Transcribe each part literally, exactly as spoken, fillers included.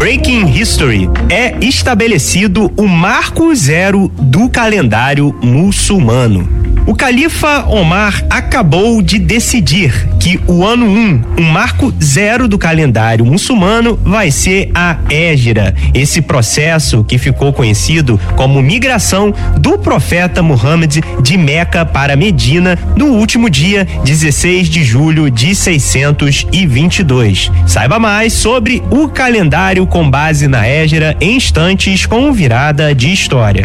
Breaking History, é estabelecido o marco zero do calendário muçulmano. O califa Omar acabou de decidir que o ano um, um marco zero do calendário muçulmano, vai ser a Hégira. Esse processo que ficou conhecido como migração do profeta Muhammad de Meca para Medina no último dia dezesseis de julho de seiscentos e vinte e dois. Saiba mais sobre o calendário com base na Hégira em instantes com Virada de História.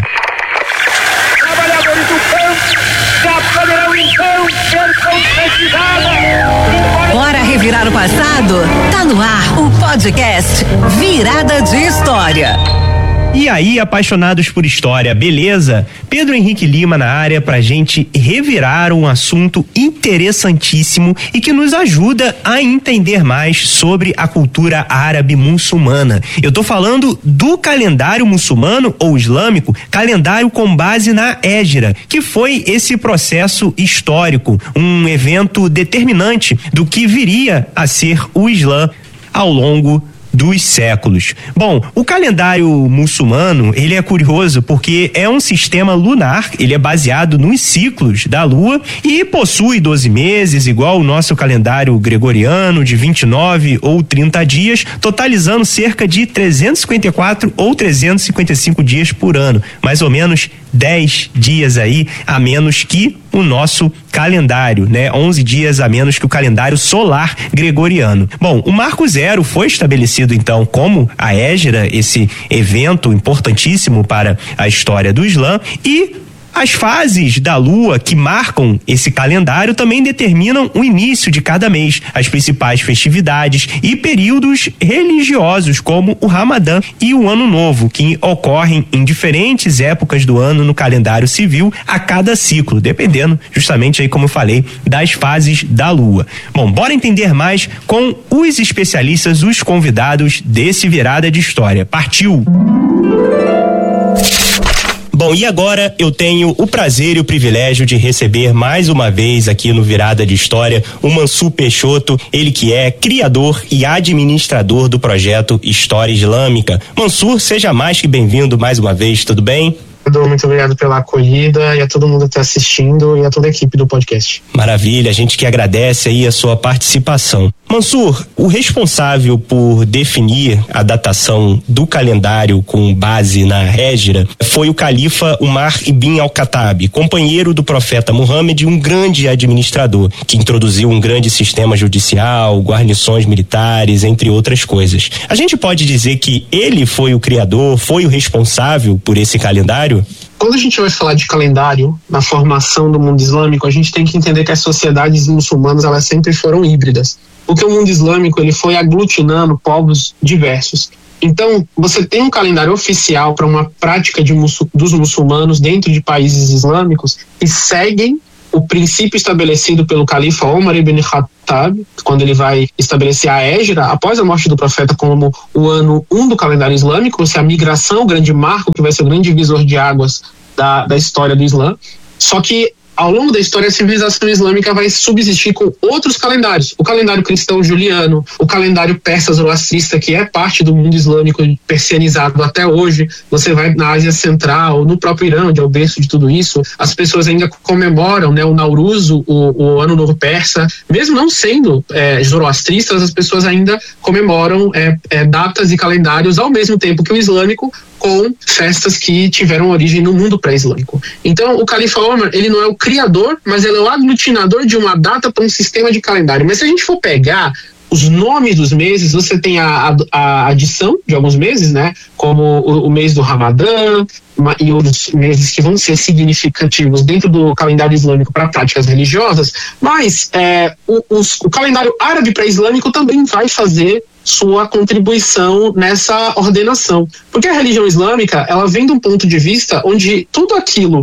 Bora revirar o passado? Tá no ar o podcast Virada de História. E aí, apaixonados por história, beleza? Pedro Henrique Lima na área pra gente revirar um assunto interessantíssimo e que nos ajuda a entender mais sobre a cultura árabe muçulmana. Eu tô falando do calendário muçulmano ou islâmico, calendário com base na Hégira, que foi esse processo histórico, um evento determinante do que viria a ser o Islã ao longo dos séculos. Bom, o calendário muçulmano, ele é curioso porque é um sistema lunar, ele é baseado nos ciclos da lua e possui doze meses, igual o nosso calendário gregoriano de vinte e nove ou trinta dias, totalizando cerca de trezentos e cinquenta e quatro ou trezentos e cinquenta e cinco dias por ano, mais ou menos dez dias aí a menos que o nosso calendário, né? onze dias a menos que o calendário solar gregoriano. Bom, o marco zero foi estabelecido então como a Hégira, esse evento importantíssimo para a história do Islã, e as fases da lua que marcam esse calendário também determinam o início de cada mês, as principais festividades e períodos religiosos como o Ramadã e o Ano Novo, que ocorrem em diferentes épocas do ano no calendário civil a cada ciclo, dependendo justamente aí, como eu falei, das fases da lua. Bom, bora entender mais com os especialistas, os convidados desse Virada de História. Partiu! Bom, e agora eu tenho o prazer e o privilégio de receber mais uma vez aqui no Virada de História o Mansur Peixoto, ele que é criador e administrador do projeto História Islâmica. Mansur, seja mais que bem-vindo mais uma vez, tudo bem? Muito obrigado pela acolhida e a todo mundo que está assistindo e a toda a equipe do podcast. Maravilha, a gente que agradece aí a sua participação. Mansur, o responsável por definir a datação do calendário com base na Hégira foi o califa Umar ibn al-Khattab, companheiro do profeta Muhammad e um grande administrador, que introduziu um grande sistema judicial, guarnições militares, entre outras coisas. A gente pode dizer que ele foi o criador, foi o responsável por esse calendário? Quando a gente vai falar de calendário na formação do mundo islâmico, a gente tem que entender que as sociedades muçulmanas, elas sempre foram híbridas. Porque o mundo islâmico, ele foi aglutinando povos diversos. Então, você tem um calendário oficial para uma prática de muçul- dos muçulmanos dentro de países islâmicos que seguem o princípio estabelecido pelo califa Omar ibn Khattab, quando ele vai estabelecer a Hégira, após a morte do profeta, como o ano um do calendário islâmico, ou seja, a migração, o grande marco, que vai ser o grande divisor de águas da, da história do Islã. Só que, ao longo da história, a civilização islâmica vai subsistir com outros calendários. O calendário cristão juliano, o calendário persa zoroastrista, que é parte do mundo islâmico persianizado até hoje. Você vai na Ásia Central, no próprio Irã, onde é o berço de tudo isso, as pessoas ainda comemoram, né, o Nauruz, o, o Ano Novo Persa. Mesmo não sendo é, zoroastristas, as pessoas ainda comemoram é, é, datas e calendários ao mesmo tempo que o islâmico, com festas que tiveram origem no mundo pré-islâmico. Então, o califa Omar, ele não é o criador, mas ele é o aglutinador de uma data para um sistema de calendário. Mas se a gente for pegar os nomes dos meses, você tem a, a, a adição de alguns meses, né? Como o, o mês do Ramadã uma, e outros meses que vão ser significativos dentro do calendário islâmico para práticas religiosas, mas é, o, os, o calendário árabe pré-islâmico também vai fazer sua contribuição nessa ordenação. Porque a religião islâmica, ela vem de um ponto de vista onde tudo aquilo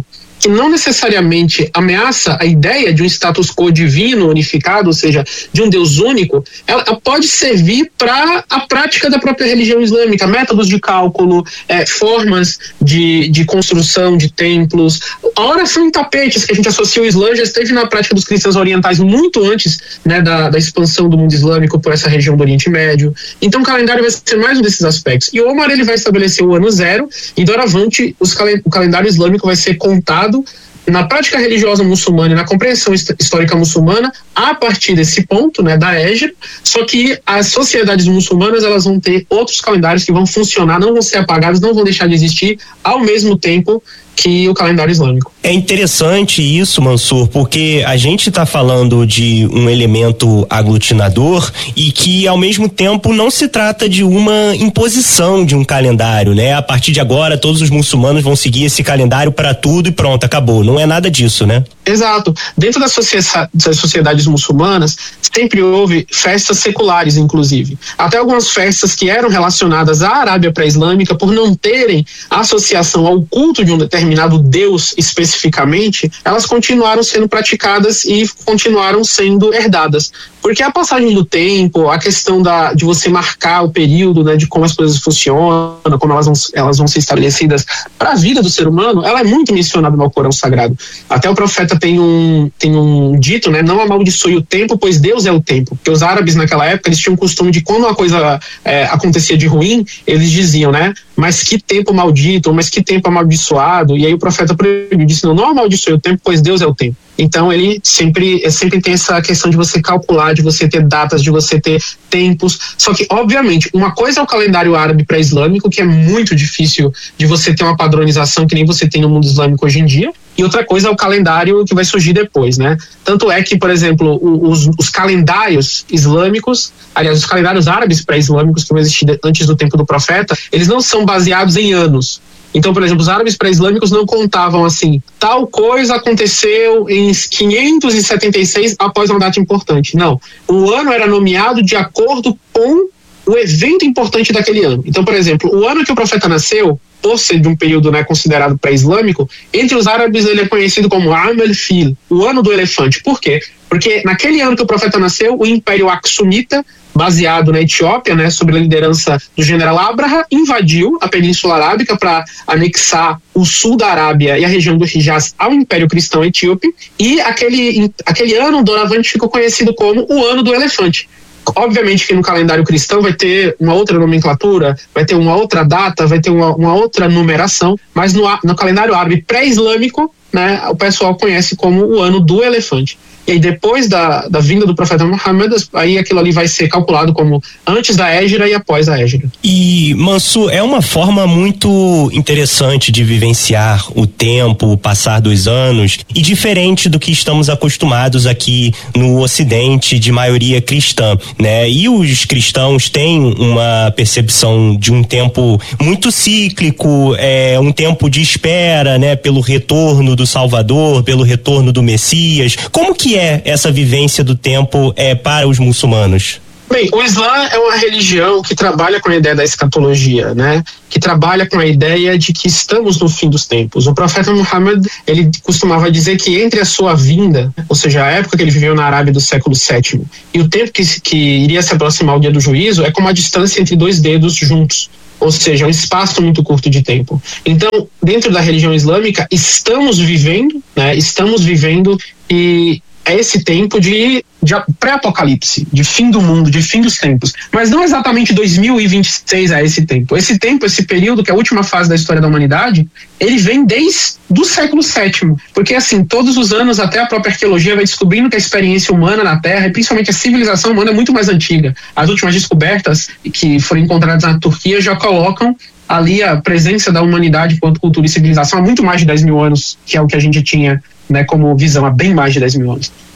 que não necessariamente ameaça a ideia de um status quo divino unificado, ou seja, de um Deus único, ela, ela pode servir para a prática da própria religião islâmica, métodos de cálculo, é, formas de, de construção de templos. A oração em tapetes, que a gente associa ao Islã, já esteve na prática dos cristãos orientais muito antes, né, da, da expansão do mundo islâmico por essa região do Oriente Médio. Então o calendário vai ser mais um desses aspectos. E Omar, ele vai estabelecer o ano zero, e doravante os calen- o calendário islâmico vai ser contado na prática religiosa muçulmana e na compreensão histórica muçulmana a partir desse ponto, né, da Égira, só que as sociedades muçulmanas, elas vão ter outros calendários que vão funcionar, não vão ser apagados, não vão deixar de existir ao mesmo tempo que o calendário islâmico. É interessante isso, Mansur, porque a gente está falando de um elemento aglutinador e que, ao mesmo tempo, não se trata de uma imposição de um calendário, né? A partir de agora, todos os muçulmanos vão seguir esse calendário para tudo e pronto, acabou. Não é nada disso, né? Exato. Dentro das, socia- das sociedades muçulmanas, sempre houve festas seculares, inclusive. Até algumas festas que eram relacionadas à Arábia pré-islâmica, por não terem associação ao culto de um determinado Deus especificamente, elas continuaram sendo praticadas e continuaram sendo herdadas. Porque a passagem do tempo, a questão da, de você marcar o período, né, de como as coisas funcionam, como elas vão, elas vão ser estabelecidas para a vida do ser humano, ela é muito mencionada no Alcorão Sagrado. Até o profeta tem um, tem um dito, né, não amaldiçoe o tempo, pois Deus é o tempo. Porque os árabes naquela época, eles tinham o costume de quando uma coisa é, acontecia de ruim, eles diziam, né, mas que tempo maldito, mas que tempo amaldiçoado. E aí o profeta proibiu, disse, não, não amaldiçoe o tempo, pois Deus é o tempo. Então ele sempre, sempre tem essa questão de você calcular, de você ter datas, de você ter tempos. Só que, obviamente, uma coisa é o calendário árabe pré-islâmico, que é muito difícil de você ter uma padronização que nem você tem no mundo islâmico hoje em dia. E outra coisa é o calendário que vai surgir depois, né? Tanto é que, por exemplo, os, os calendários islâmicos, aliás, os calendários árabes pré-islâmicos que vão existir antes do tempo do profeta, eles não são baseados em anos. Então, por exemplo, os árabes pré-islâmicos não contavam assim, tal coisa aconteceu em quinhentos e setenta e seis após uma data importante. Não, o ano era nomeado de acordo com o evento importante daquele ano. Então, por exemplo, o ano que o profeta nasceu, por ser de um período, né, considerado pré-islâmico, entre os árabes ele é conhecido como Am el-Fil, o ano do elefante. Por quê? Porque naquele ano que o profeta nasceu, o Império Aksumita, baseado na Etiópia, né, sob a liderança do general Abraha, invadiu a Península Arábica para anexar o sul da Arábia e a região do Hijaz ao Império Cristão Etíope, e aquele, aquele ano, doravante, ficou conhecido como o ano do elefante. Obviamente que no calendário cristão vai ter uma outra nomenclatura, vai ter uma outra data, vai ter uma, uma outra numeração, mas no, no calendário árabe pré-islâmico, né, o pessoal conhece como o ano do elefante. E aí depois da, da vinda do profeta Muhammad, aí aquilo ali vai ser calculado como antes da Égira e após a Égira. E, Mansur, é uma forma muito interessante de vivenciar o tempo, o passar dos anos, e diferente do que estamos acostumados aqui no Ocidente, de maioria cristã, né? E os cristãos têm uma percepção de um tempo muito cíclico, é, um tempo de espera, né? Pelo retorno do Salvador, pelo retorno do Messias. Como que é essa vivência do tempo é, para os muçulmanos? Bem, o Islã é uma religião que trabalha com a ideia da escatologia, né? Que trabalha com a ideia de que estamos no fim dos tempos. O profeta Muhammad, ele costumava dizer que entre a sua vinda, ou seja, a época que ele viveu na Arábia do século sétimo, e o tempo que, que iria se aproximar o dia do juízo, é como a distância entre dois dedos juntos. Ou seja, um espaço muito curto de tempo. Então, dentro da religião islâmica, estamos vivendo, né? Estamos vivendo e é esse tempo de, de pré-apocalipse, de fim do mundo, de fim dos tempos. Mas não exatamente dois mil e vinte e seis é esse tempo. Esse tempo, esse período, que é a última fase da história da humanidade, ele vem desde o século sétimo. Porque, assim, todos os anos, até a própria arqueologia vai descobrindo que a experiência humana na Terra, e principalmente a civilização humana, é muito mais antiga. As últimas descobertas que foram encontradas na Turquia já colocam ali a presença da humanidade enquanto cultura e civilização há muito mais de dez mil anos, que é o que a gente tinha, né, como visão há bem mais de dez mil anos.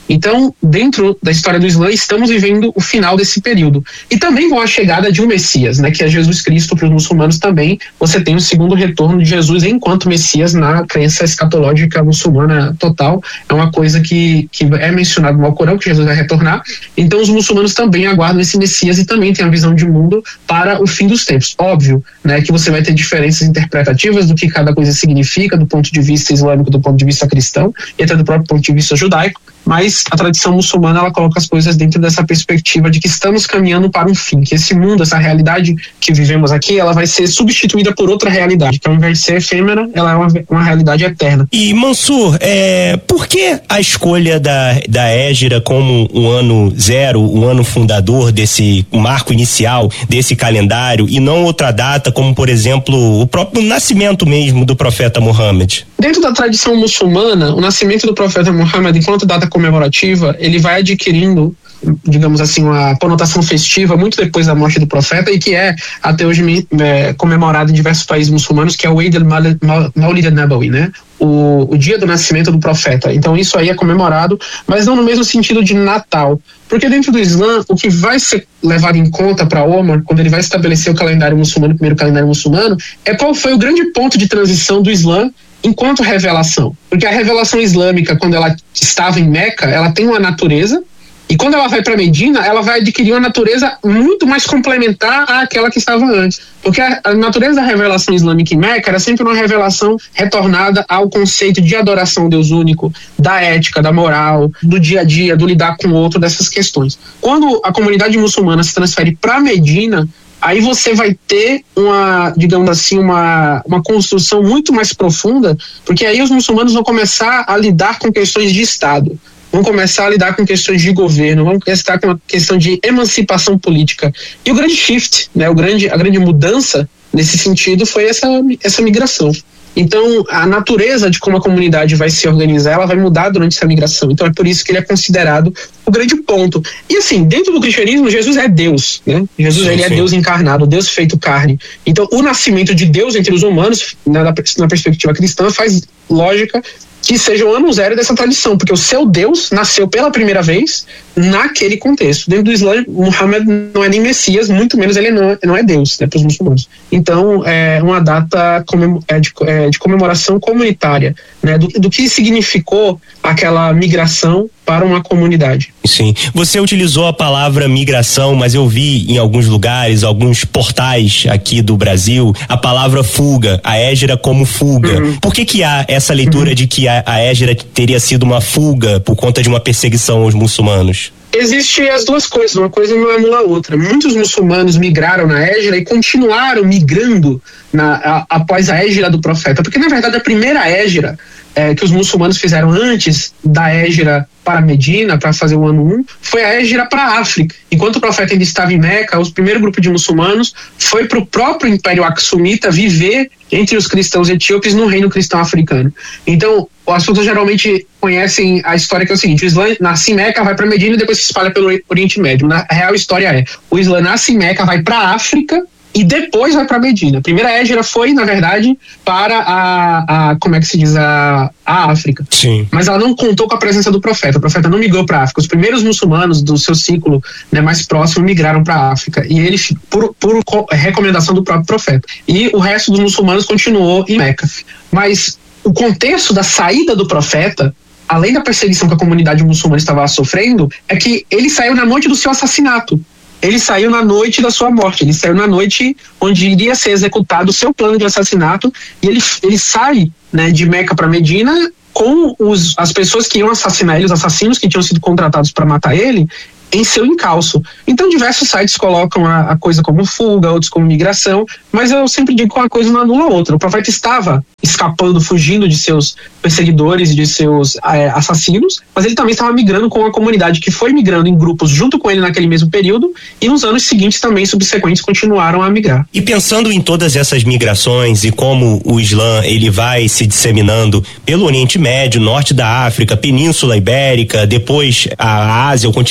Então, dentro da história do Islã, estamos vivendo o final desse período. E também com a chegada de um Messias, né, que é Jesus Cristo. Para os muçulmanos também, você tem o segundo retorno de Jesus enquanto Messias na crença escatológica muçulmana total. É uma coisa que, que é mencionado no Alcorão, que Jesus vai retornar. Então, os muçulmanos também aguardam esse Messias e também têm a visão de mundo para o fim dos tempos. Óbvio, né, que você vai ter diferenças interpretativas do que cada coisa significa do ponto de vista islâmico, do ponto de vista cristão e até do próprio ponto de vista judaico, mas a tradição muçulmana, ela coloca as coisas dentro dessa perspectiva de que estamos caminhando para um fim, que esse mundo, essa realidade que vivemos aqui, ela vai ser substituída por outra realidade, que ao invés de ser efêmera, ela é uma, uma realidade eterna. E Mansur, é, por que a escolha da, da Hégira como o ano zero, o ano fundador desse, o marco inicial desse calendário, e não outra data, como por exemplo, o próprio nascimento mesmo do profeta Muhammad? Dentro da tradição muçulmana, o nascimento do profeta Muhammad, enquanto data comemorativa, ele vai adquirindo, digamos assim, uma conotação festiva muito depois da morte do profeta, e que é até hoje é, comemorado em diversos países muçulmanos, que é o Eid al-Mawlid al-Nabawi, né? O, o dia do nascimento do profeta. Então isso aí é comemorado, mas não no mesmo sentido de Natal, porque dentro do Islã, o que vai ser levado em conta para Omar, quando ele vai estabelecer o calendário muçulmano, o primeiro calendário muçulmano, é qual foi o grande ponto de transição do Islã enquanto revelação. Porque a revelação islâmica, quando ela estava em Meca, ela tem uma natureza, e quando ela vai para Medina, ela vai adquirir uma natureza muito mais complementar àquela que estava antes. Porque a, a natureza da revelação islâmica em Meca era sempre uma revelação retornada ao conceito de adoração ao Deus único, da ética, da moral, do dia a dia, do lidar com o outro, dessas questões. Quando a comunidade muçulmana se transfere para Medina, aí você vai ter uma, digamos assim, uma, uma construção muito mais profunda, porque aí os muçulmanos vão começar a lidar com questões de Estado, vão começar a lidar com questões de governo, vão começar com a questão de emancipação política. E o grande shift, né, o grande, a grande mudança nesse sentido foi essa, essa migração. Então, a natureza de como a comunidade vai se organizar, ela vai mudar durante essa migração. Então, é por isso que ele é considerado o grande ponto. E assim, dentro do cristianismo, Jesus é Deus, né? Jesus, sim, ele sim. é Deus encarnado, Deus feito carne. Então, o nascimento de Deus entre os humanos, na, na perspectiva cristã, faz lógica que seja o ano zero dessa tradição, porque o seu Deus nasceu pela primeira vez naquele contexto. Dentro do Islã, Muhammad não é nem Messias, muito menos ele não, não é Deus, né, para os muçulmanos. Então, é uma data comem- é de, é de comemoração comunitária, né, do, do que significou aquela migração para uma comunidade. Sim. Você utilizou a palavra migração, mas eu vi em alguns lugares, alguns portais aqui do Brasil, a palavra fuga, a Hégira como fuga. Uhum. Por que que há essa leitura uhum. de que a, a Hégira teria sido uma fuga por conta de uma perseguição aos muçulmanos? Existem as duas coisas, uma coisa não anula a outra. Muitos muçulmanos migraram na Hégira e continuaram migrando na, a, após a Hégira do profeta, porque na verdade a primeira Hégira é, que os muçulmanos fizeram antes da Hégira para Medina, para fazer o ano um, foi a Hégira para a África. Enquanto o profeta ainda estava em Meca, o primeiro grupo de muçulmanos foi para o próprio Império Axumita viver entre os cristãos etíopes no reino cristão africano. Então, as pessoas geralmente conhecem a história, que é o seguinte: o Islã nasce em Meca, vai para Medina e depois se espalha pelo Oriente Médio. Na real história é, o Islã nasce em Meca, vai para a África e depois vai para Medina. A primeira Hégira foi, na verdade, para a, a como é que se diz, a, a África. Sim. Mas ela não contou com a presença do profeta. O profeta não migrou para a África. Os primeiros muçulmanos do seu ciclo, né, mais próximo migraram para a África. E ele, por, por recomendação do próprio profeta. E o resto dos muçulmanos continuou em Meca. Mas o contexto da saída do profeta, além da perseguição que a comunidade muçulmana estava sofrendo, é que ele saiu na noite do seu assassinato. Ele saiu na noite da sua morte, ele saiu na noite onde iria ser executado o seu plano de assassinato, e ele, ele sai, né, de Meca para Medina com os, as pessoas que iam assassinar ele, os assassinos que tinham sido contratados para matar ele, em seu encalço. Então diversos sites colocam a, a coisa como fuga, outros como migração, mas eu sempre digo que uma coisa não anula a outra. O profeta estava escapando, fugindo de seus perseguidores, de seus é, assassinos, mas ele também estava migrando com a comunidade que foi migrando em grupos junto com ele naquele mesmo período, e nos anos seguintes também, subsequentes, continuaram a migrar. E pensando em todas essas migrações e como o Islã ele vai se disseminando pelo Oriente Médio, norte da África, Península Ibérica, depois a Ásia, o continente asiático,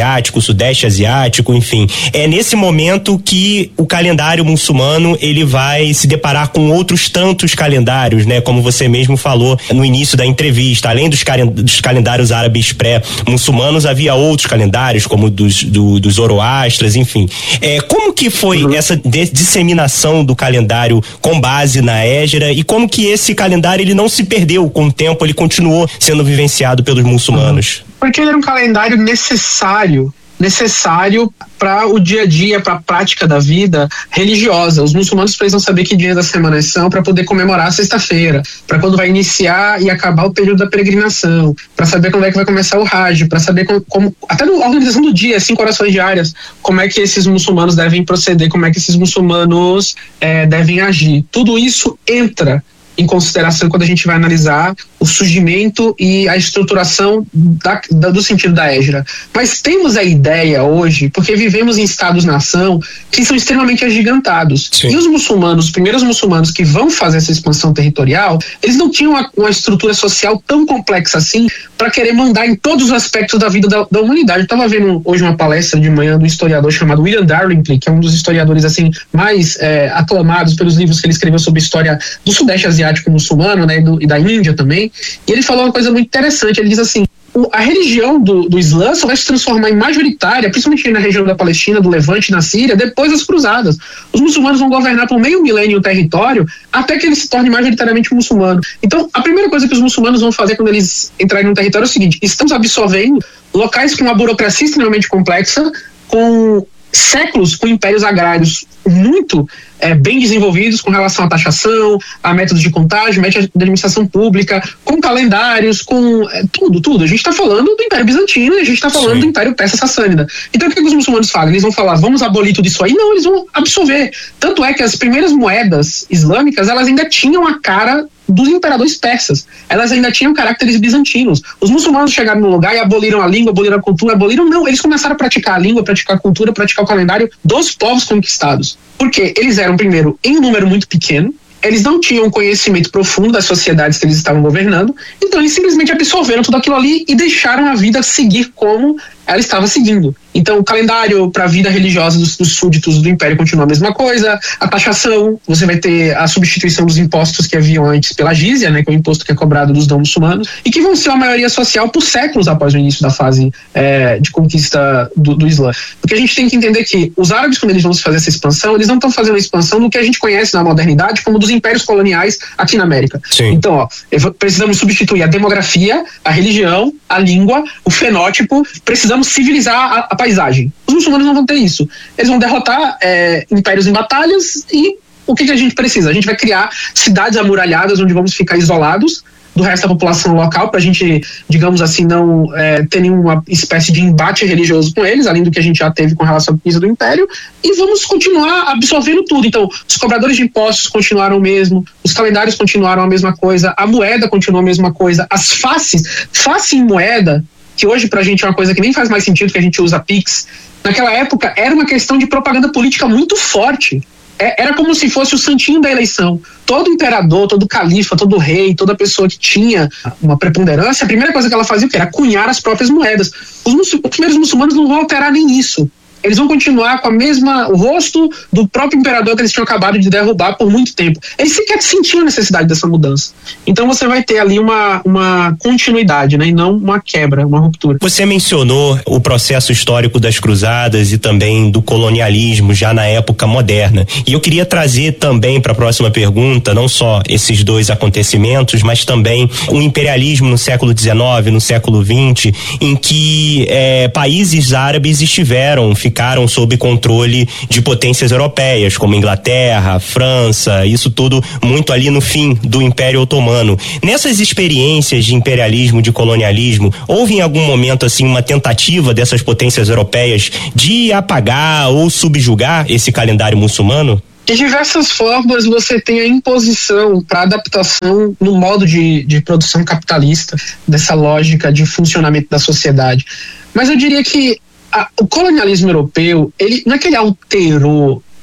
asiático, sudeste asiático, enfim. É nesse momento que o calendário muçulmano ele vai se deparar com outros tantos calendários, né? Como você mesmo falou no início da entrevista, além dos, dos calendários árabes pré-muçulmanos, havia outros calendários, como dos, do, dos zoroastras, enfim. É, como que foi uhum. essa de, disseminação do calendário com base na Égira e como que esse calendário ele não se perdeu com o tempo, ele continuou sendo vivenciado pelos muçulmanos? Uhum. Porque ele era um calendário necessário necessário para o dia a dia, para a prática da vida religiosa. Os muçulmanos precisam saber que dias da semana são para poder comemorar a sexta-feira, para quando vai iniciar e acabar o período da peregrinação, para saber quando é que vai começar o Hajj, para saber como, como até na organização do dia, cinco orações diárias, como é que esses muçulmanos devem proceder, como é que esses muçulmanos é, devem agir. Tudo isso entra em consideração quando a gente vai analisar o surgimento e a estruturação da, da, do sentido da Égira. Mas temos a ideia hoje, porque vivemos em estados-nação que são extremamente agigantados. Sim. E os muçulmanos, os primeiros muçulmanos que vão fazer essa expansão territorial, eles não tinham uma, uma estrutura social tão complexa assim para querer mandar em todos os aspectos da vida da, da humanidade. Eu estava vendo hoje uma palestra de manhã do historiador chamado William Darlington, que é um dos historiadores assim mais é, aclamados pelos livros que ele escreveu sobre a história do Sudeste Asiático muçulmano, né, e, do, e da Índia também. E ele falou uma coisa muito interessante. Ele diz assim: o, a religião do, do Islã só vai se transformar em majoritária, principalmente na região da Palestina, do Levante, na Síria, depois das cruzadas. Os muçulmanos vão governar por meio milênio o território até que ele se torne majoritariamente muçulmano. Então, a primeira coisa que os muçulmanos vão fazer quando eles entrarem no território é o seguinte: estamos absorvendo locais com uma burocracia extremamente complexa, com séculos com impérios agrários muito é, bem desenvolvidos com relação à taxação, a métodos de contagem, métodos de administração pública, com calendários, com é, tudo, tudo. A gente está falando do Império Bizantino e a gente está falando Sim. do Império Persa-Sassânida. Então o que, que os muçulmanos falam? Eles vão falar, vamos abolir tudo isso aí? Não, eles vão absorver. Tanto é que as primeiras moedas islâmicas, elas ainda tinham a cara dos imperadores persas. Elas ainda tinham caracteres bizantinos. Os muçulmanos chegaram no lugar e aboliram a língua, aboliram a cultura, aboliram, não, eles começaram a praticar a língua, praticar a cultura, praticar o calendário dos povos conquistados. Porque eles eram, primeiro, em um número muito pequeno, eles não tinham conhecimento profundo das sociedades que eles estavam governando, então eles simplesmente absorveram tudo aquilo ali e deixaram a vida seguir como ela estava seguindo. Então o calendário para a vida religiosa dos, dos súditos do Império continua a mesma coisa, a taxação, você vai ter a substituição dos impostos que haviam antes pela jizya, né, que é o imposto que é cobrado dos não muçulmanos, e que vão ser a maioria social por séculos após o início da fase é, de conquista do, do Islã. Porque a gente tem que entender que os árabes, quando eles vão fazer essa expansão, eles não estão fazendo a expansão do que a gente conhece na modernidade como dos impérios coloniais aqui na América. Sim. Então, ó, precisamos substituir a demografia, a religião, a língua, o fenótipo, precisamos civilizar a, a paisagem. Os muçulmanos não vão ter isso. Eles vão derrotar é, impérios em batalhas e o que, que a gente precisa? A gente vai criar cidades amuralhadas onde vamos ficar isolados do resto da população local para a gente, digamos assim, não é, ter nenhuma espécie de embate religioso com eles, além do que a gente já teve com relação à conquista do Império, e vamos continuar absorvendo tudo. Então, os cobradores de impostos continuaram o mesmo, os calendários continuaram a mesma coisa, a moeda continuou a mesma coisa, as faces, face em moeda, que hoje pra gente é uma coisa que nem faz mais sentido, que a gente usa Pix, naquela época era uma questão de propaganda política muito forte. É, era como se fosse o santinho da eleição. Todo imperador, todo califa, todo rei, toda pessoa que tinha uma preponderância, a primeira coisa que ela fazia era cunhar as próprias moedas. Os, os primeiros muçulmanos não vão alterar nem isso. Eles vão continuar com a mesma, o rosto do próprio imperador que eles tinham acabado de derrubar por muito tempo. Eles sequer sentiam a necessidade dessa mudança. Então você vai ter ali uma, uma continuidade, né, e não uma quebra, uma ruptura. Você mencionou o processo histórico das cruzadas e também do colonialismo já na época moderna. E eu queria trazer também para a próxima pergunta, não só esses dois acontecimentos, mas também o imperialismo no século dezenove, no século vinte, em que é, países árabes estiveram, ficaram ficaram sob controle de potências europeias, como Inglaterra, França, isso tudo muito ali no fim do Império Otomano. Nessas experiências de imperialismo, de colonialismo, houve em algum momento assim uma tentativa dessas potências europeias de apagar ou subjugar esse calendário muçulmano? De diversas formas você tem a imposição para adaptação no modo de, de produção capitalista, dessa lógica de funcionamento da sociedade. Mas eu diria que A, o colonialismo europeu, ele, não é que ele alterou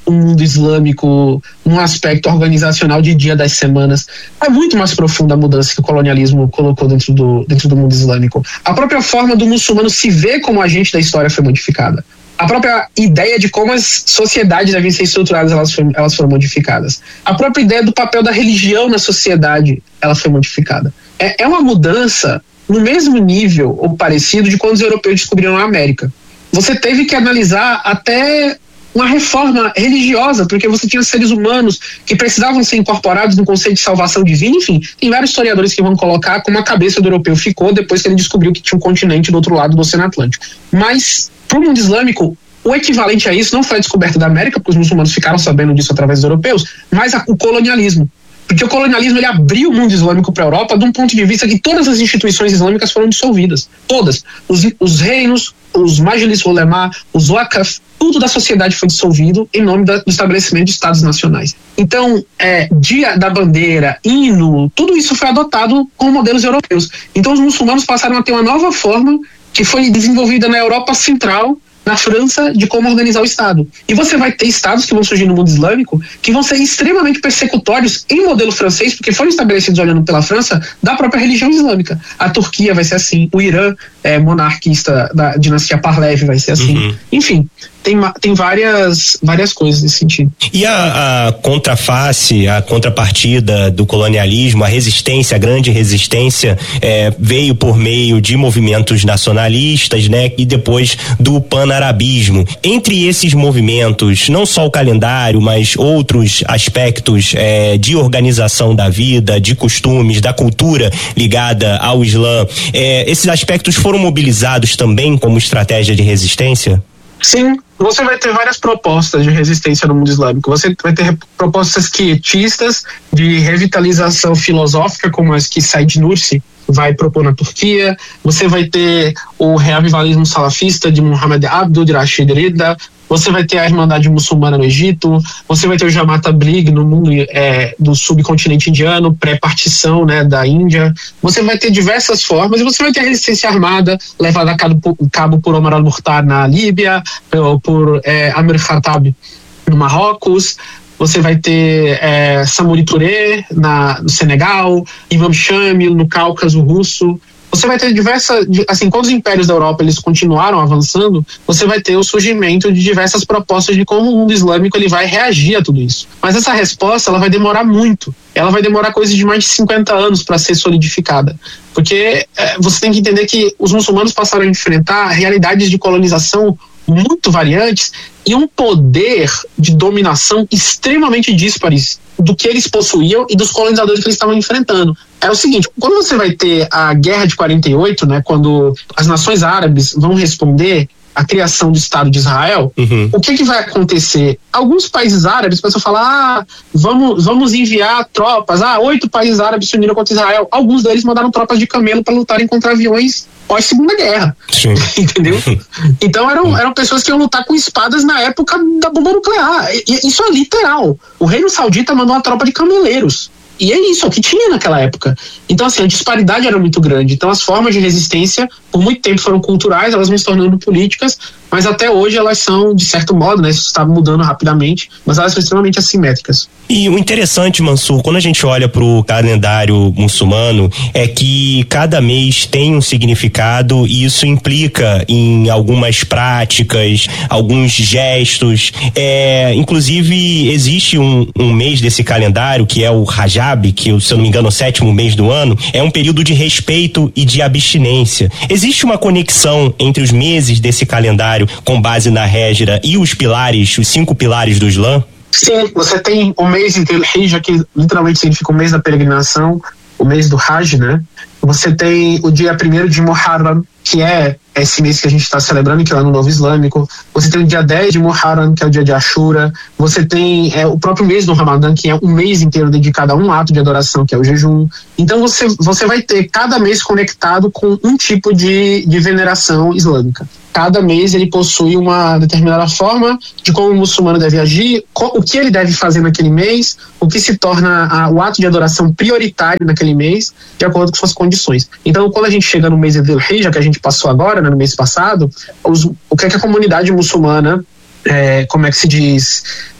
o mundo islâmico num aspecto organizacional de dia das semanas. É muito mais profunda a mudança que o colonialismo colocou dentro do, dentro do mundo islâmico. A própria forma do muçulmano se ver como agente da história foi modificada. A própria ideia de como as sociedades devem ser estruturadas, elas foram, elas foram modificadas. A própria ideia do papel da religião na sociedade, ela foi modificada. É, é uma mudança no mesmo nível ou parecido de quando os europeus descobriram a América. Você teve que analisar até uma reforma religiosa, porque você tinha seres humanos que precisavam ser incorporados no conceito de salvação divina. Enfim, tem vários historiadores que vão colocar como a cabeça do europeu ficou depois que ele descobriu que tinha um continente do outro lado do Oceano Atlântico. Mas, para o mundo islâmico, o equivalente a isso não foi a descoberta da América, porque os muçulmanos ficaram sabendo disso através dos europeus, mas a, o colonialismo. Porque o colonialismo ele abriu o mundo islâmico para a Europa de um ponto de vista que todas as instituições islâmicas foram dissolvidas. Todas. Os, os reinos, os majlis ulema, os waqf, tudo da sociedade foi dissolvido em nome da, do estabelecimento de estados nacionais. Então, é, dia da bandeira, hino, tudo isso foi adotado com modelos europeus. Então, os muçulmanos passaram a ter uma nova forma que foi desenvolvida na Europa Central, na França, de como organizar o Estado. E você vai ter estados que vão surgir no mundo islâmico que vão ser extremamente persecutórios em modelo francês, porque foram estabelecidos olhando pela França da própria religião islâmica. A Turquia vai ser assim, o Irã é, monarquista da dinastia Pahlavi vai ser assim. Uhum. Enfim, tem, tem várias, várias coisas nesse sentido. E a, a contraface, a contrapartida do colonialismo, a resistência, a grande resistência é, veio por meio de movimentos nacionalistas, né, e depois do panarabismo. Entre esses movimentos, não só o calendário, mas outros aspectos é, de organização da vida, de costumes, da cultura ligada ao Islã, é, esses aspectos foram mobilizados também como estratégia de resistência? Sim, você vai ter várias propostas de resistência no mundo islâmico. Você vai ter propostas quietistas de revitalização filosófica, como as que Said Nursi vai propor na Turquia. Você vai ter o reavivalismo salafista de Muhammad Abdul, de Rashid Rida. Você vai ter a Irmandade Muçulmana no Egito. Você vai ter o Jamaat Tabligh no mundo é, do subcontinente indiano, pré-partição, né, da Índia. Você vai ter diversas formas e você vai ter a resistência armada levada a cabo por, cabo por Omar al-Mukhtar na Líbia, ou por é, Amir Khattab no Marrocos. Você vai ter é, Samori Touré na, no Senegal, Imam Shamil no Cáucaso russo. Você vai ter diversas, assim, quando os impérios da Europa eles continuaram avançando, você vai ter o surgimento de diversas propostas de como o mundo islâmico ele vai reagir a tudo isso. Mas essa resposta ela vai demorar muito. Ela vai demorar coisa de mais de cinquenta anos para ser solidificada. Porque é, você tem que entender que os muçulmanos passaram a enfrentar realidades de colonização muito variantes e um poder de dominação extremamente díspares do que eles possuíam e dos colonizadores que eles estavam enfrentando. É o seguinte, quando você vai ter a Guerra de quarenta e oito, né, quando as nações árabes vão responder à criação do Estado de Israel, uhum. o que que vai acontecer? Alguns países árabes começam a falar, ah, vamos, vamos enviar tropas, ah, oito países árabes se uniram contra Israel. Alguns deles mandaram tropas de camelo para lutarem contra aviões pós-segunda guerra. Sim. Entendeu? Então eram, eram pessoas que iam lutar com espadas na época da bomba nuclear. E, isso é literal. O Reino Saudita mandou uma tropa de cameleiros. E é isso, é o que tinha naquela época. Então, assim, a disparidade era muito grande. Então, as formas de resistência, por muito tempo, foram culturais, elas vão se tornando políticas, mas até hoje elas são, de certo modo, né, isso está mudando rapidamente, mas elas são extremamente assimétricas. E o interessante, Mansur, quando a gente olha para o calendário muçulmano, é que cada mês tem um significado e isso implica em algumas práticas, alguns gestos. É, inclusive, existe um, um mês desse calendário, que é o Rajab, que, se eu não me engano, é o sétimo mês do ano, é um período de respeito e de abstinência. Existe uma conexão entre os meses desse calendário com base na Hégira e os pilares, os cinco pilares do Islã? Sim, você tem o mês de Dhul-Hijjah, que literalmente significa o mês da peregrinação, o mês do Hajj, né? Você tem o dia primeiro de Muharram, que é esse mês que a gente está celebrando, que é o Ano Novo Islâmico. Você tem o dia dez de Muharram, que é o dia de Ashura. Você tem é, o próprio mês do Ramadã, que é um mês inteiro dedicado a um ato de adoração, que é o jejum. Então você, você vai ter cada mês conectado com um tipo de, de veneração islâmica. Cada mês ele possui uma determinada forma de como o muçulmano deve agir, o que ele deve fazer naquele mês, o que se torna a, o ato de adoração prioritário naquele mês, de acordo com suas condições. Então, quando a gente chega no mês de Dhul-Hijjah, que a gente passou agora, né, no mês passado, os, o que é que a comunidade muçulmana, é, como é que se diz,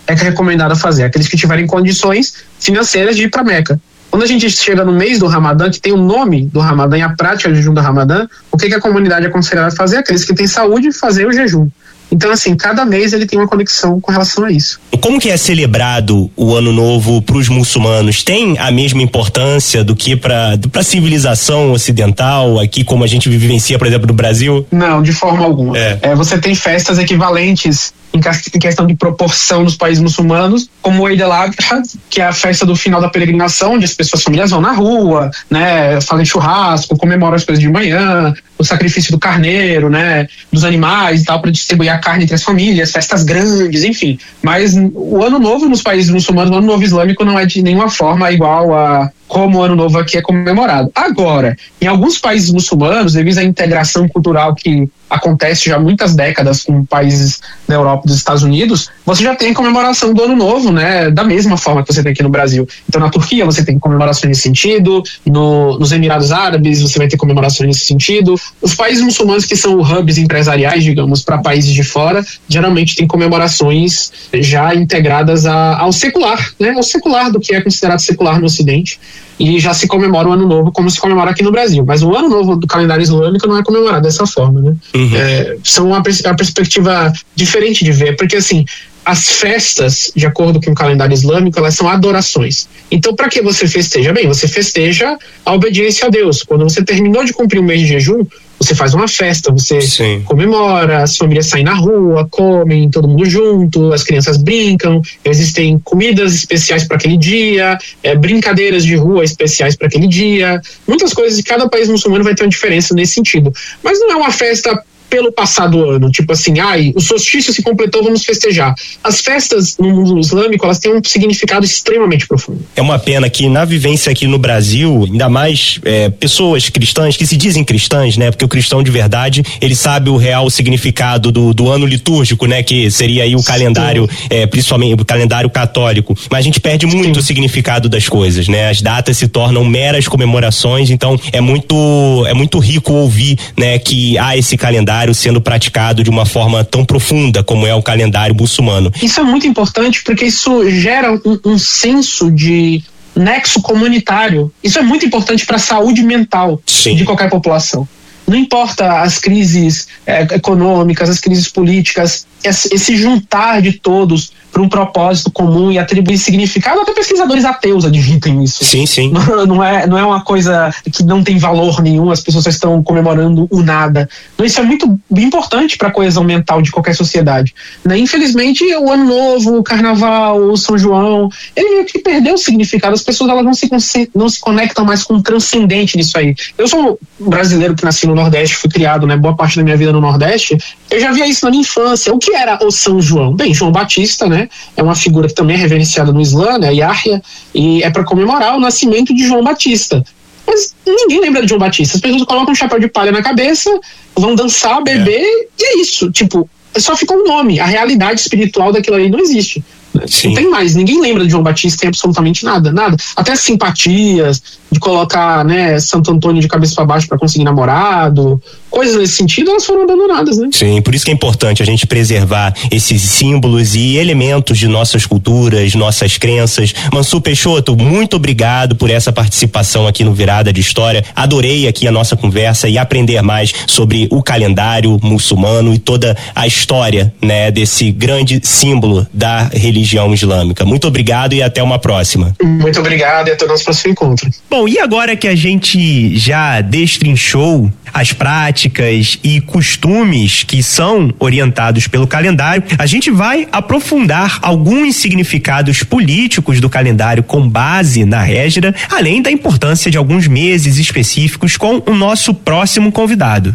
é que é recomendado fazer? Aqueles que tiverem condições financeiras de ir para Meca. Quando a gente chega no mês do Ramadã, que tem o nome do Ramadã e a prática do jejum do Ramadã, o que, que a comunidade aconselha a fazer? Aqueles que têm saúde, fazer o jejum. Então, assim, cada mês ele tem uma conexão com relação a isso. Como que é celebrado o Ano Novo para os muçulmanos? Tem a mesma importância do que para a civilização ocidental, aqui como a gente vivencia, por exemplo, no Brasil? Não, de forma alguma. É. É, você tem festas equivalentes em questão de proporção nos países muçulmanos, como o Eid al-Adha, que é a festa do final da peregrinação, onde as pessoas, as famílias vão na rua, né, fazem churrasco, comemoram as coisas de manhã, o sacrifício do carneiro, né, dos animais e tal, para distribuir a carne entre as famílias, festas grandes, enfim. Mas o Ano Novo nos países muçulmanos, o Ano Novo islâmico não é de nenhuma forma igual a como o Ano Novo aqui é comemorado. Agora, em alguns países muçulmanos, devido à integração cultural que acontece já há muitas décadas com países da Europa e dos Estados Unidos, você já tem comemoração do Ano Novo, né, da mesma forma que você tem aqui no Brasil. Então, na Turquia você tem comemorações nesse sentido, no, nos Emirados Árabes você vai ter comemorações nesse sentido. Os países muçulmanos que são hubs empresariais, digamos, para países de fora, geralmente tem comemorações já integradas a, ao secular, né, ao secular, do que é considerado secular no Ocidente. E já se comemora o Ano Novo como se comemora aqui no Brasil. Mas o Ano Novo do calendário islâmico não é comemorado dessa forma, né? Uhum. É, são uma, uma perspectiva diferente de ver, porque assim, as festas, de acordo com o calendário islâmico, elas são adorações. Então, para que você festeja? Bem, você festeja a obediência a Deus. Quando você terminou de cumprir o mês de jejum, você faz uma festa, você Sim. comemora, as famílias saem na rua, comem, todo mundo junto, as crianças brincam, existem comidas especiais para aquele dia, é, brincadeiras de rua especiais para aquele dia, muitas coisas, e cada país muçulmano vai ter uma diferença nesse sentido. Mas não é uma festa pelo passado ano, tipo assim, ai, o solstício se completou, vamos festejar. As festas no mundo islâmico, elas têm um significado extremamente profundo. É uma pena que na vivência aqui no Brasil, ainda mais é, pessoas cristãs, que se dizem cristãs, né, porque o cristão de verdade, ele sabe o real significado do, do ano litúrgico, né, que seria aí o Sim. calendário, é, principalmente o calendário católico, mas a gente perde muito Sim. o significado das coisas, né, as datas se tornam meras comemorações, então é muito, é muito rico ouvir, né, que há esse calendário sendo praticado de uma forma tão profunda como é o calendário muçulmano. Isso é muito importante porque isso gera um, um senso de nexo comunitário. Isso é muito importante para a saúde mental Sim. de qualquer população. Não importa as crises é, econômicas, as crises políticas, esse juntar de todos para um propósito comum e atribuir significado, até pesquisadores ateus admitem isso. Sim, sim. Não, não, é, não é uma coisa que não tem valor nenhum, as pessoas só estão comemorando o nada. Então, isso é muito importante para a coesão mental de qualquer sociedade. Né? Infelizmente, o Ano Novo, o Carnaval, o São João, ele meio que perdeu o significado, as pessoas elas não se, não se conectam mais com o transcendente nisso aí. Eu sou um brasileiro que nasci no Nordeste, fui criado, né, boa parte da minha vida no Nordeste, eu já via isso na minha infância. O que era o São João? Bem, João Batista, né? É uma figura que também é reverenciada no Islã, né? Yahya, e é para comemorar o nascimento de João Batista. Mas ninguém lembra de João Batista. As pessoas colocam um chapéu de palha na cabeça, vão dançar, beber, é. e é isso. Tipo, só ficou um nome. A realidade espiritual daquilo ali não existe. Sim. Não tem mais, ninguém lembra de João Batista em absolutamente nada, nada. Até simpatias, de colocar, né, Santo Antônio de cabeça para baixo para conseguir namorado, coisas nesse sentido, elas foram abandonadas, né? Sim, por isso que é importante a gente preservar esses símbolos e elementos de nossas culturas, nossas crenças. Mansur Peixoto, muito obrigado por essa participação aqui no Virada de História. Adorei aqui a nossa conversa e aprender mais sobre o calendário muçulmano e toda a história, né, desse grande símbolo da religião islâmica. Muito obrigado e até uma próxima. Muito obrigado e até o nosso próximo encontro. Bom, e agora que a gente já destrinchou as práticas e costumes que são orientados pelo calendário, a gente vai aprofundar alguns significados políticos do calendário com base na Hégira, além da importância de alguns meses específicos com o nosso próximo convidado.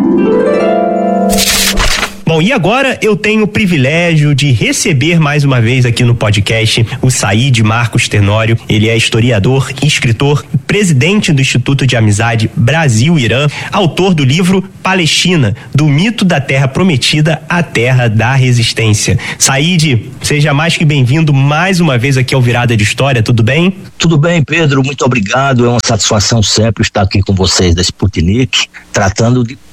Bom, e agora eu tenho o privilégio de receber mais uma vez aqui no podcast o Said Marcos Tenório. Ele é historiador, escritor, presidente do Instituto de Amizade Brasil-Irã, autor do livro Palestina, do mito da Terra Prometida à Terra da Resistência. Said, seja mais que bem-vindo mais uma vez aqui ao Virada de História, tudo bem? Tudo bem, Pedro, muito obrigado. É uma satisfação sempre estar aqui com vocês da Sputnik, tratando de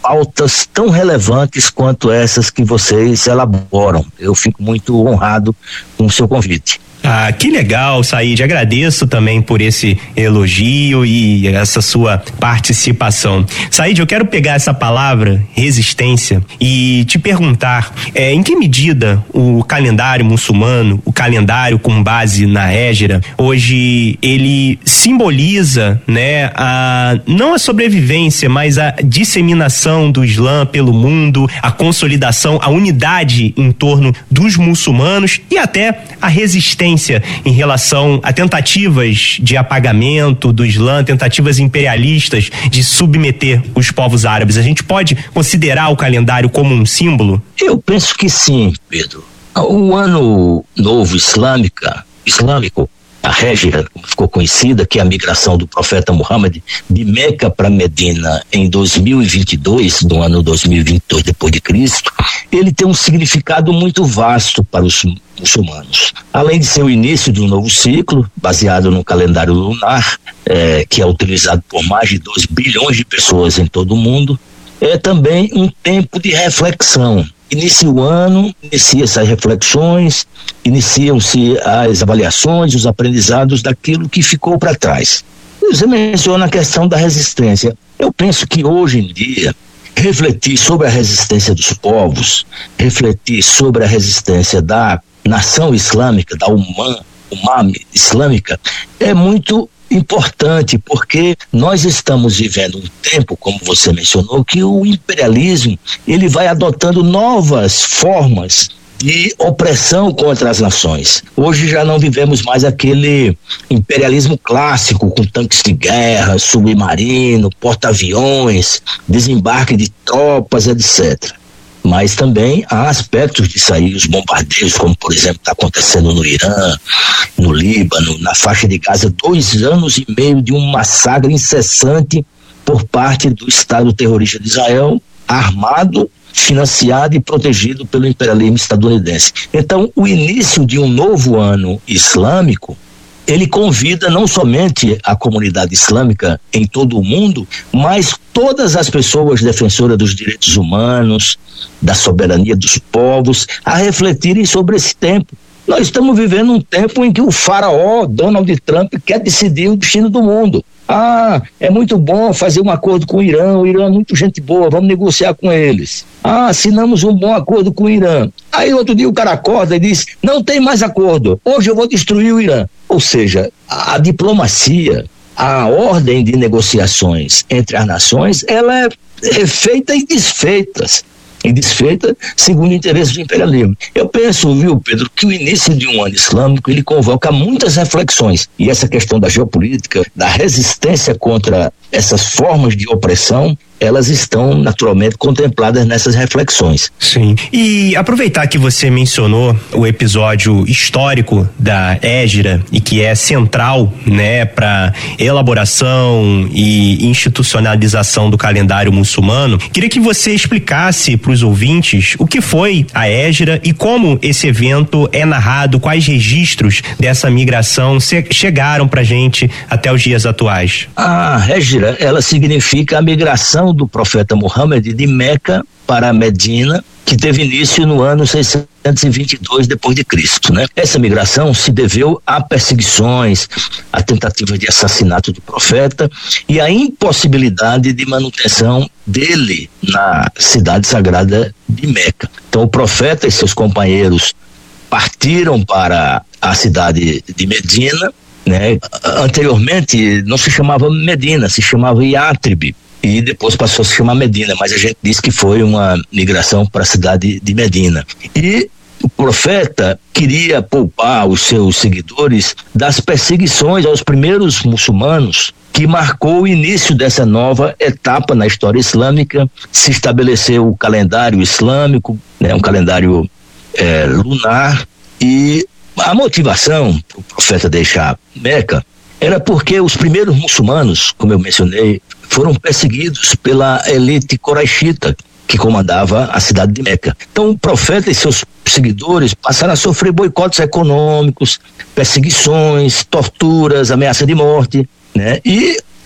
pautas tão relevantes quanto essas que vocês elaboram. Eu fico muito honrado com o seu convite. Ah, que legal, Saíde. Agradeço também por esse elogio e essa sua participação. Saíde, eu quero pegar essa palavra, resistência, e te perguntar, é, em que medida o calendário muçulmano, o calendário com base na Hégira, hoje ele simboliza, né, a, não a sobrevivência, mas a disseminação do Islã pelo mundo, a consolidação, a unidade em torno dos muçulmanos e até a resistência em relação a tentativas de apagamento do Islã, tentativas imperialistas de submeter os povos árabes. A gente pode considerar o calendário como um símbolo? Eu penso que sim, Pedro. O ano novo islâmica, islâmico, a Hégira, como ficou conhecida, que é a migração do profeta Muhammad de Meca para Medina em dois mil e vinte e dois, do ano dois mil e vinte e dois depois de Cristo, ele tem um significado muito vasto para os muçulmanos. Além de ser o início de um novo ciclo, baseado no calendário lunar, é, que é utilizado por mais de dois bilhões de pessoas em todo o mundo, é também um tempo de reflexão. Inicia o ano, inicia-se as reflexões, iniciam-se as avaliações, os aprendizados daquilo que ficou para trás. Você menciona a questão da resistência. Eu penso que hoje em dia, refletir sobre a resistência dos povos, refletir sobre a resistência da nação islâmica, da Umma, Umma islâmica, é muito importante, porque nós estamos vivendo um tempo, como você mencionou, que o imperialismo ele vai adotando novas formas de opressão contra as nações. Hoje já não vivemos mais aquele imperialismo clássico com tanques de guerra, submarino, porta-aviões, desembarque de tropas, etcétera. Mas também há aspectos disso aí, os bombardeios, como por exemplo está acontecendo no Irã, no Líbano, na faixa de Gaza, dois anos e meio de um massacre incessante por parte do Estado terrorista de Israel, armado, financiado e protegido pelo imperialismo estadunidense. Então, o início de um novo ano islâmico, ele convida não somente a comunidade islâmica em todo o mundo, mas todas as pessoas defensoras dos direitos humanos, da soberania dos povos, a refletirem sobre esse tempo. Nós estamos vivendo um tempo em que o faraó Donald Trump quer decidir o destino do mundo. Ah, é muito bom fazer um acordo com o Irã, o Irã é muito gente boa, vamos negociar com eles. Ah, assinamos um bom acordo com o Irã. Aí outro dia o cara acorda e diz, não tem mais acordo, hoje eu vou destruir o Irã. Ou seja, a, a diplomacia, a ordem de negociações entre as nações, ela é, é feita e desfeita. E desfeita segundo o interesse do imperialismo. Eu penso, viu, Pedro, que o início de um ano islâmico, ele convoca muitas reflexões, e essa questão da geopolítica, da resistência contra essas formas de opressão, elas estão naturalmente contempladas nessas reflexões. Sim. E aproveitar que você mencionou o episódio histórico da Hégira e que é central, né, para elaboração e institucionalização do calendário muçulmano, queria que você explicasse para os ouvintes o que foi a Hégira e como esse evento é narrado, quais registros dessa migração chegaram pra gente até os dias atuais. A Hégira, ela significa a migração do profeta Muhammad de Meca para Medina, que teve início no ano seiscentos e vinte e dois depois de Cristo, né? Essa migração se deveu a perseguições, a tentativa de assassinato do profeta e a impossibilidade de manutenção dele na cidade sagrada de Meca. Então o profeta e seus companheiros partiram para a cidade de Medina, né? Anteriormente não se chamava Medina, se chamava Yátribe. E depois passou a se chamar Medina, mas a gente diz que foi uma migração para a cidade de Medina. E o profeta queria poupar os seus seguidores das perseguições aos primeiros muçulmanos, que marcou o início dessa nova etapa na história islâmica. Se estabeleceu o calendário islâmico, né, um calendário é, lunar, e a motivação para o profeta deixar Meca era porque os primeiros muçulmanos, como eu mencionei, foram perseguidos pela elite coraixita que comandava a cidade de Meca. Então o profeta e seus seguidores passaram a sofrer boicotes econômicos, perseguições, torturas, ameaça de morte, né? E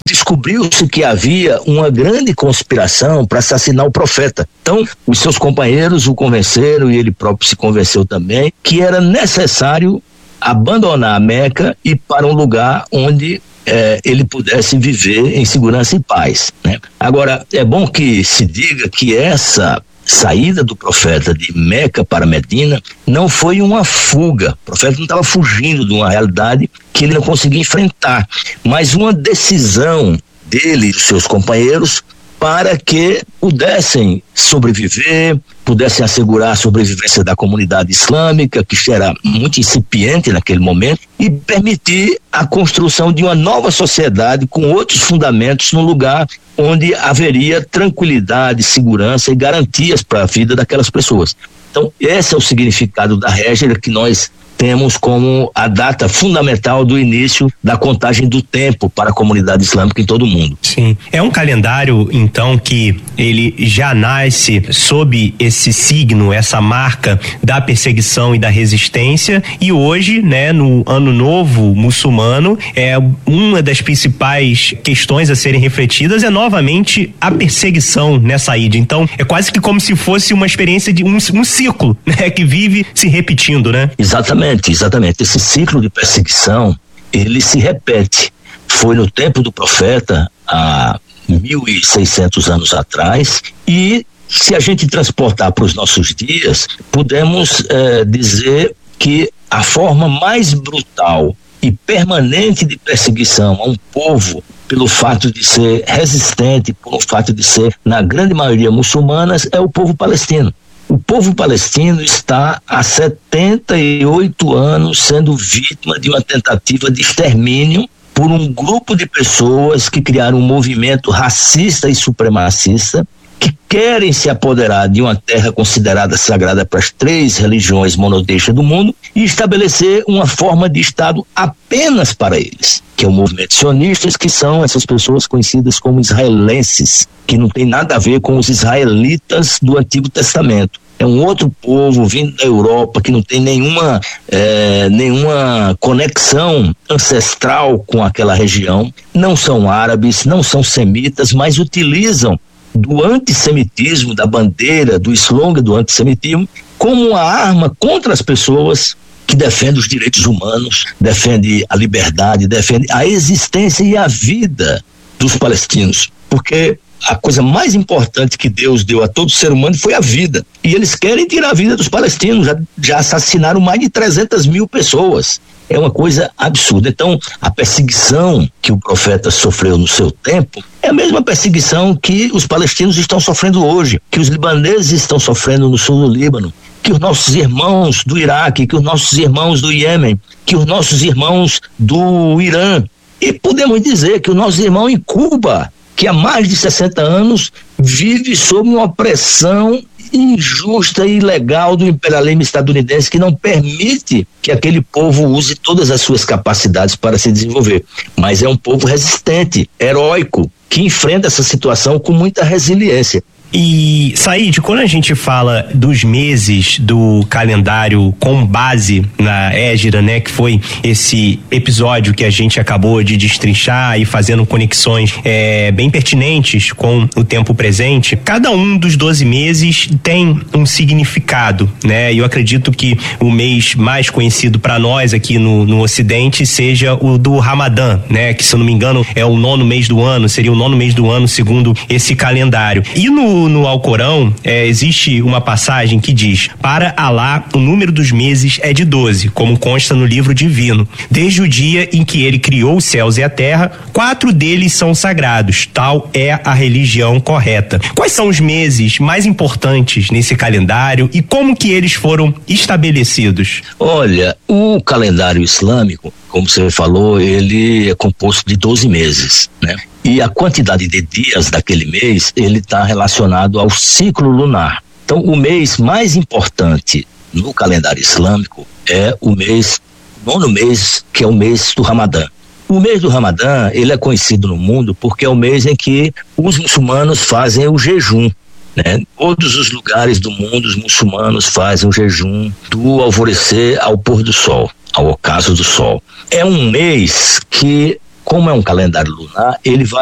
descobriu-se que havia uma grande conspiração para assassinar o profeta. Então, os seus companheiros o convenceram, e ele próprio se convenceu também, que era necessário abandonar a Meca e ir para um lugar onde eh, ele pudesse viver em segurança e paz, né? Agora, é bom que se diga que essa saída do profeta de Meca para Medina não foi uma fuga. O profeta não estava fugindo de uma realidade que ele não conseguia enfrentar, mas uma decisão dele e dos seus companheiros para que pudessem sobreviver, pudessem assegurar a sobrevivência da comunidade islâmica, que era muito incipiente naquele momento, e permitir a construção de uma nova sociedade com outros fundamentos num lugar onde haveria tranquilidade, segurança e garantias para a vida daquelas pessoas. Então, esse é o significado da Hégira que nós temos como a data fundamental do início da contagem do tempo para a comunidade islâmica em todo o mundo. Sim, é um calendário então que ele já nasce sob esse signo, essa marca da perseguição e da resistência, e hoje, né, no ano novo muçulmano, é uma das principais questões a serem refletidas é novamente a perseguição nessa ida. Então, é quase que como se fosse uma experiência de um, um ciclo, né, que vive se repetindo, né? Exatamente. Exatamente, esse ciclo de perseguição, ele se repete. Foi no tempo do profeta, há mil e seiscentos anos atrás, e se a gente transportar para os nossos dias, podemos eh, dizer que a forma mais brutal e permanente de perseguição a um povo, pelo fato de ser resistente, pelo fato de ser, na grande maioria, muçulmanas, é o povo palestino. O povo palestino está há setenta e oito anos sendo vítima de uma tentativa de extermínio por um grupo de pessoas que criaram um movimento racista e supremacista que querem se apoderar de uma terra considerada sagrada para as três religiões monoteístas do mundo e estabelecer uma forma de Estado apenas para eles, que é o movimento sionistas, que são essas pessoas conhecidas como israelenses, que não tem nada a ver com os israelitas do Antigo Testamento. É um outro povo vindo da Europa que não tem nenhuma, é, nenhuma conexão ancestral com aquela região. Não são árabes, não são semitas, mas utilizam do antissemitismo, da bandeira, do slogan do antissemitismo, como uma arma contra as pessoas que defendem os direitos humanos, defendem a liberdade, defendem a existência e a vida dos palestinos. Porque a coisa mais importante que Deus deu a todo ser humano foi a vida. E eles querem tirar a vida dos palestinos, já, já assassinaram mais de trezentas mil pessoas. É uma coisa absurda. Então, a perseguição que o profeta sofreu no seu tempo é a mesma perseguição que os palestinos estão sofrendo hoje, que os libaneses estão sofrendo no sul do Líbano, que os nossos irmãos do Iraque, que os nossos irmãos do Iêmen, que os nossos irmãos do Irã. E podemos dizer que o nosso irmão em Cuba, que há mais de sessenta anos vive sob uma opressão injusta e ilegal do imperialismo estadunidense, que não permite que aquele povo use todas as suas capacidades para se desenvolver. Mas é um povo resistente, heróico, que enfrenta essa situação com muita resiliência. E, Said, quando a gente fala dos meses do calendário com base na Hégira, né, que foi esse episódio que a gente acabou de destrinchar e fazendo conexões é, bem pertinentes com o tempo presente, cada um dos doze meses tem um significado, né? E eu acredito que o mês mais conhecido para nós aqui no, no Ocidente seja o do Ramadã, né? Que, se eu não me engano, é o nono mês do ano, seria o nono mês do ano segundo esse calendário. E no No Alcorão, é, existe uma passagem que diz: para Alá, o número dos meses é de doze, como consta no livro divino. Desde o dia em que ele criou os céus e a terra, quatro deles são sagrados. Tal é a religião correta. Quais são os meses mais importantes nesse calendário e como que eles foram estabelecidos? Olha, o calendário islâmico, como você falou, ele é composto de doze meses, né? E a quantidade de dias daquele mês, ele está relacionado ao ciclo lunar. Então, o mês mais importante no calendário islâmico é o mês, o nono mês, que é o mês do Ramadã. O mês do Ramadã, ele é conhecido no mundo porque é o mês em que os muçulmanos fazem o jejum, né? Todos os lugares do mundo, os muçulmanos fazem o jejum do alvorecer ao pôr do sol, ao ocaso do sol. É um mês que, como é um calendário lunar, ele vai